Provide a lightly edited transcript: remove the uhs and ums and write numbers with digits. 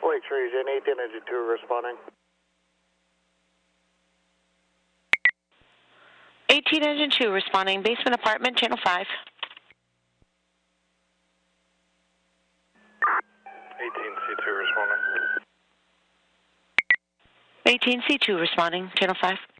Lakes region, 18 engine 2 responding. 18 engine 2 responding, basement apartment, channel 5. 18C2 responding. 18C2 responding, channel 5.